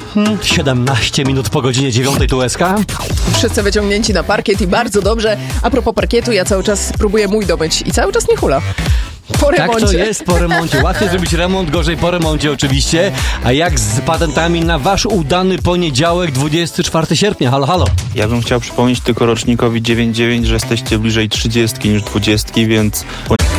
17 minut po godzinie 9 tu SK. Wszyscy wyciągnięci na parkiet i bardzo dobrze. A propos parkietu, ja cały czas próbuję mój domyć i cały czas nie hula. Po remoncie. Tak to jest po remoncie. Łatwiej zrobić remont, gorzej po remoncie oczywiście. A jak z patentami na wasz udany poniedziałek, 24 sierpnia? Halo, halo. Ja bym chciał przypomnieć tylko rocznikowi 99, że jesteście bliżej 30 niż 20, więc...